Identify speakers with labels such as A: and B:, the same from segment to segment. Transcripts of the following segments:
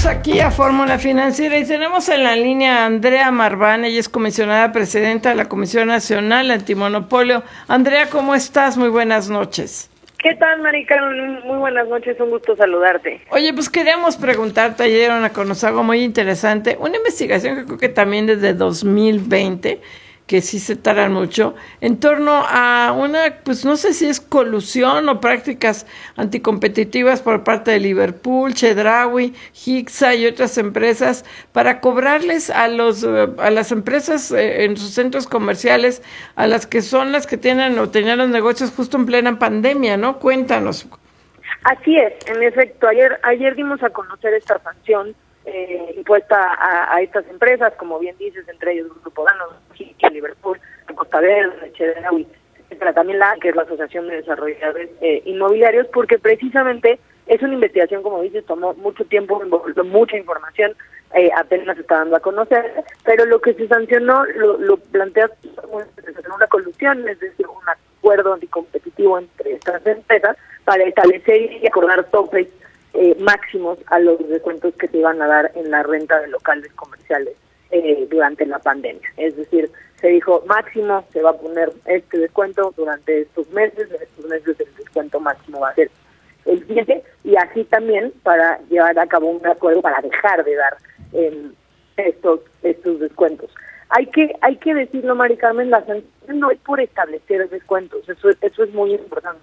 A: Regresamos aquí a Fórmula Financiera y tenemos en la línea a Andrea Marván. Ella es comisionada presidenta de la Comisión Nacional Antimonopolio. Andrea, ¿cómo estás? Muy buenas noches.
B: ¿Qué tal, Maricarmen? Muy buenas noches, un gusto saludarte.
A: Oye, pues queríamos preguntarte, ayer dieron a conocer algo muy interesante, una investigación que creo que también desde 2020, que sí se tardan mucho, en torno a una, pues no sé si es colusión o prácticas anticompetitivas por parte de Liverpool, Chedraui, Hixa y otras empresas para cobrarles a las empresas en sus centros comerciales, a las que son las que tienen o tenían los negocios justo en plena pandemia, ¿no? Cuéntanos.
B: Así es, en efecto, ayer dimos a conocer esta sanción impuesta a estas empresas, como bien dices, entre ellos Grupo Danos, Liverpool, Costa Verde, Chedraui, etcétera, también que es la Asociación de Desarrolladores Inmobiliarios, porque precisamente es una investigación, como dices, tomó mucho tiempo, involucró mucha información, apenas se está dando a conocer, pero lo que se sancionó lo plantea una colusión, es decir, un acuerdo anticompetitivo entre estas empresas para establecer y acordar topes máximos a los descuentos que se iban a dar en la renta de locales comerciales durante la pandemia. Es decir, se dijo máximo, se va a poner este descuento durante estos meses el descuento máximo va a ser el siguiente, y así también para llevar a cabo un acuerdo para dejar de dar estos descuentos. Hay que decirlo, Mari Carmen, la sanción no es por establecer descuentos, eso es muy importante.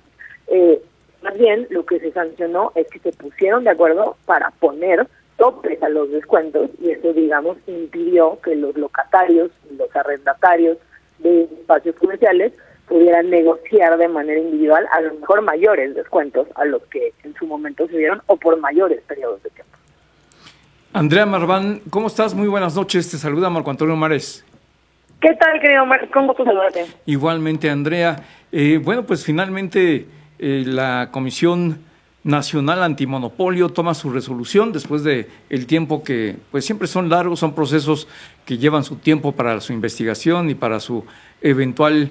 B: Más bien, lo que se sancionó es que se pusieron de acuerdo para poner topes a los descuentos, y eso, digamos, impidió que los locatarios y los arrendatarios de espacios comerciales pudieran negociar de manera individual a lo mejor mayores descuentos a los que en su momento se dieron o por mayores periodos de tiempo.
C: Andrea Marván, ¿cómo estás? Muy buenas noches, te saluda Marco Antonio Mares.
B: ¿Qué tal, querido Marco? Con gusto saludarte.
C: Igualmente, Andrea. Bueno, pues finalmente la Comisión Nacional Antimonopolio toma su resolución después de el tiempo que pues siempre son largos, son procesos que llevan su tiempo para su investigación y para su eventual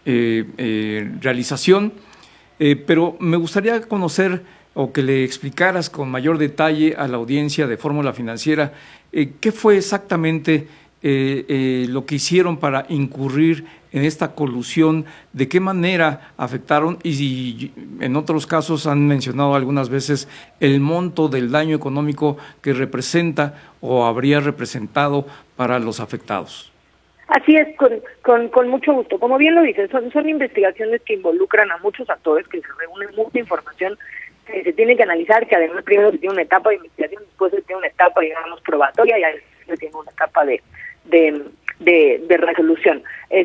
C: realización, pero me gustaría conocer o que le explicaras con mayor detalle a la audiencia de Fórmula Financiera qué fue exactamente lo que hicieron para incurrir en esta colusión, de qué manera afectaron, y en otros casos han mencionado algunas veces el monto del daño económico que representa o habría representado para los afectados.
B: Así es, con mucho gusto. Como bien lo dices, son investigaciones que involucran a muchos actores, que se reúnen mucha información que se tiene que analizar, que además primero se tiene una etapa de investigación, después se tiene una etapa, digamos, probatoria, y después se tiene una etapa de resolución.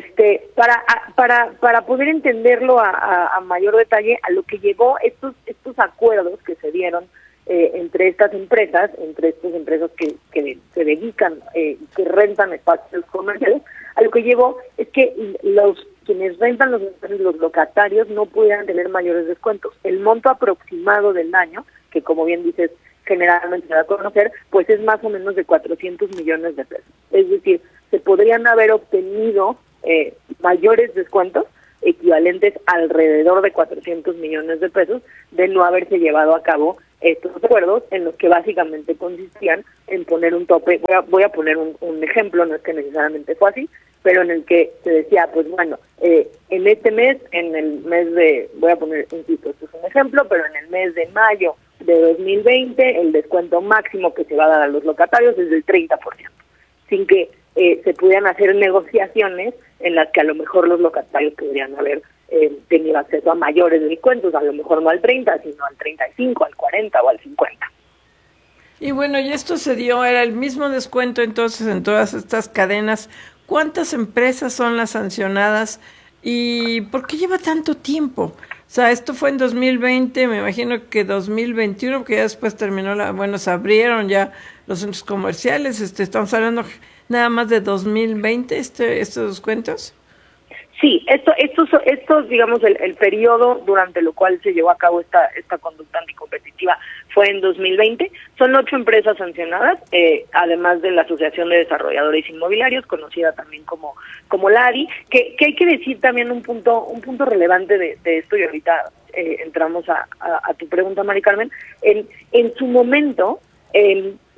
B: Para poder entenderlo a mayor detalle, a lo que llevó estos acuerdos que se dieron entre estas empresas que se dedican, que rentan espacios comerciales, a lo que llevó es que quienes rentan los locatarios no pudieran tener mayores descuentos. El monto aproximado del daño, que como bien dices, generalmente se da a conocer, pues es más o menos de 400 millones de pesos. Es decir, se podrían haber obtenido mayores descuentos equivalentes alrededor de 400 millones de pesos de no haberse llevado a cabo estos acuerdos, en los que básicamente consistían en poner un tope. Voy a poner un ejemplo, no es que necesariamente fue así, pero en el que se decía, pues bueno, en este mes, en el mes de, voy a poner, insisto, esto es un ejemplo, pero en el mes de mayo de 2020, el descuento máximo que se va a dar a los locatarios es del 30%, sin que se pudieran hacer negociaciones en las que a lo mejor los locatarios podrían haber tenido acceso a mayores descuentos, a lo mejor no al 30, sino al 35, al 40 o al 50.
A: Y bueno, y esto se dio, era el mismo descuento entonces en todas estas cadenas. ¿Cuántas empresas son las sancionadas y por qué lleva tanto tiempo? O sea, esto fue en 2020, me imagino que 2021, porque ya después terminó se abrieron ya los centros comerciales, estamos hablando nada más de 2020, estos descuentos.
B: Sí, esto digamos, el periodo durante lo cual se llevó a cabo esta conducta anticompetitiva fue en 2020. Son 8 empresas sancionadas, además de la Asociación de Desarrolladores Inmobiliarios, conocida también como la ADI, que hay que decir también un punto relevante de esto, y ahorita entramos a tu pregunta, Mari Carmen. En su momento,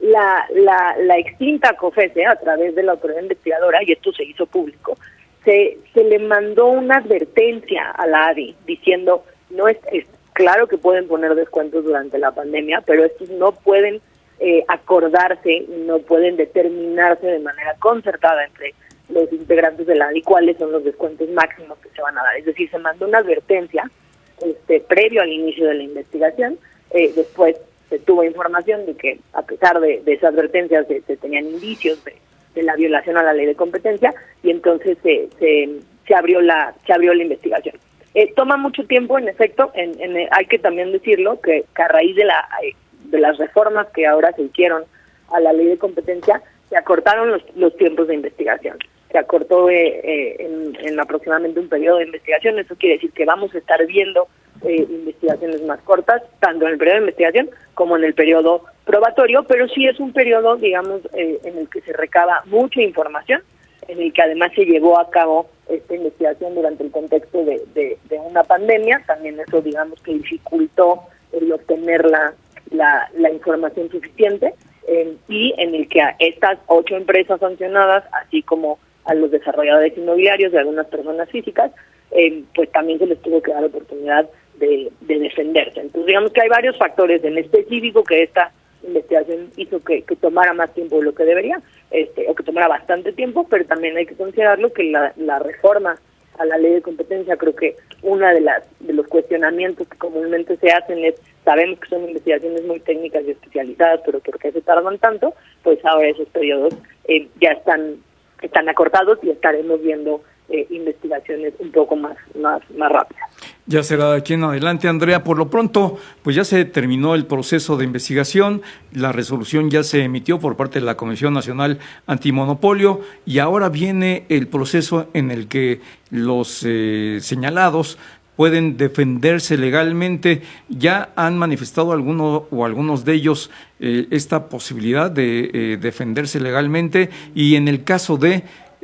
B: la extinta COFESE, a través de la autoridad investigadora, y esto se hizo público, se le mandó una advertencia a la ADI diciendo, no es claro que pueden poner descuentos durante la pandemia, pero estos no pueden acordarse, no pueden determinarse de manera concertada entre los integrantes de la ADI cuáles son los descuentos máximos que se van a dar. Es decir, se mandó una advertencia previo al inicio de la investigación. Después se tuvo información de que, a pesar de esa advertencia, se tenían indicios de la violación a la ley de competencia, y entonces se abrió la investigación. Toma mucho tiempo, en efecto. Hay que también decirlo que a raíz de las reformas que ahora se hicieron a la ley de competencia, se acortaron los tiempos de investigación. Se acortó en aproximadamente un periodo de investigación. Eso quiere decir que vamos a estar viendo investigaciones más cortas, tanto en el periodo de investigación como en el periodo probatorio, pero sí es un periodo, digamos, en el que se recaba mucha información, en el que además se llevó a cabo esta investigación durante el contexto de una pandemia. También eso, digamos, que dificultó el obtener la información suficiente, y en el que a estas 8 empresas sancionadas, así como a los desarrolladores inmobiliarios y algunas personas físicas, pues también se les tuvo que dar oportunidad de defenderse. Entonces, digamos que hay varios factores en específico que esta investigación hizo que tomara más tiempo de lo que debería, o que tomara bastante tiempo, pero también hay que considerarlo que la reforma a la ley de competencia, creo que una de los cuestionamientos que comúnmente se hacen es, sabemos que son investigaciones muy técnicas y especializadas, pero ¿por qué se tardan tanto? Pues ahora esos periodos ya están acortados y estaremos viendo investigaciones un poco más rápidas.
C: Ya será de aquí en adelante, Andrea. Por lo pronto, pues ya se terminó el proceso de investigación, la resolución ya se emitió por parte de la Comisión Nacional Antimonopolio, y ahora viene el proceso en el que los señalados pueden defenderse legalmente. ¿Ya han manifestado algunos de ellos esta posibilidad de defenderse legalmente? Y en el caso de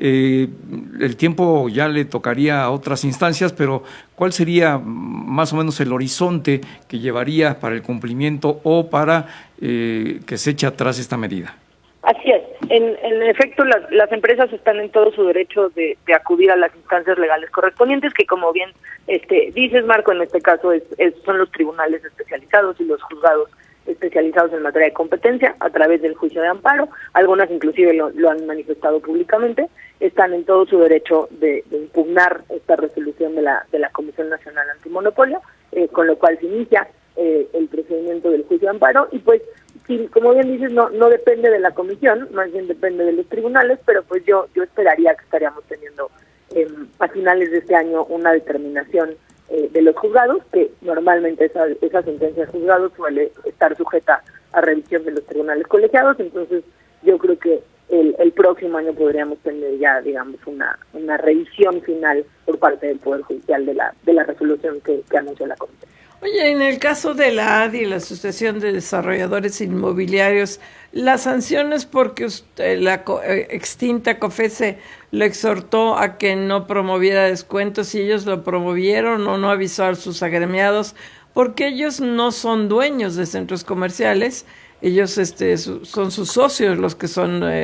C: el tiempo ya le tocaría a otras instancias, pero ¿cuál sería más o menos el horizonte que llevaría para el cumplimiento o para que se eche atrás esta medida?
B: Así es. En efecto, las empresas están en todo su derecho de acudir a las instancias legales correspondientes, que, como bien dices, Marco, en este caso son los tribunales especializados y los juzgados especializados en materia de competencia a través del juicio de amparo. Algunas inclusive lo han manifestado públicamente. Están en todo su derecho de impugnar esta resolución de la Comisión Nacional Antimonopolio, con lo cual se inicia el procedimiento del juicio de amparo. Y pues, sí, como bien dices, no depende de la comisión, más bien depende de los tribunales, pero pues yo esperaría que estaríamos teniendo a finales de este año una determinación de los juzgados, que normalmente esa sentencia de juzgados suele estar sujeta a revisión de los tribunales colegiados. Entonces yo creo que el próximo año podríamos tener ya, digamos, una revisión final por parte del Poder Judicial de la resolución que anunció la Comisión.
A: Oye, en el caso de la ADI, la Asociación de Desarrolladores Inmobiliarios, las sanciones porque la extinta COFESE lo exhortó a que no promoviera descuentos, y ellos lo promovieron o no avisó a sus agremiados, porque ellos no son dueños de centros comerciales, ellos son sus socios los que son